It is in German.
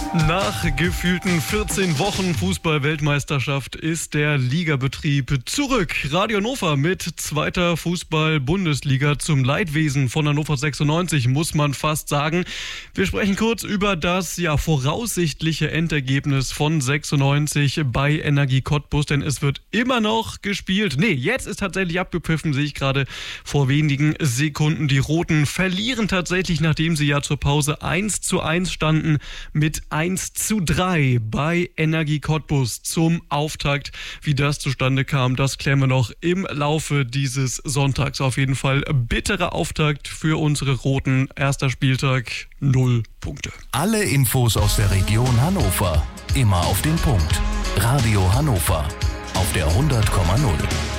Nach gefühlten 14 Wochen Fußball-Weltmeisterschaft ist der Ligabetrieb zurück. Radio Hannover mit zweiter Fußball-Bundesliga zum Leidwesen von Hannover 96, muss man fast sagen. Wir sprechen kurz über das voraussichtliche Endergebnis von 96 bei Energie Cottbus, denn es wird immer noch gespielt. Jetzt ist tatsächlich abgepfiffen, sehe ich gerade vor wenigen Sekunden. Die Roten verlieren tatsächlich, nachdem sie zur Pause 1:1 standen, mit 1:3 bei Energie Cottbus zum Auftakt. Wie das zustande kam, das klären wir noch im Laufe dieses Sonntags. Auf jeden Fall bitterer Auftakt für unsere Roten. Erster Spieltag, 0 Punkte. Alle Infos aus der Region Hannover, immer auf den Punkt. Radio Hannover auf der 100,0.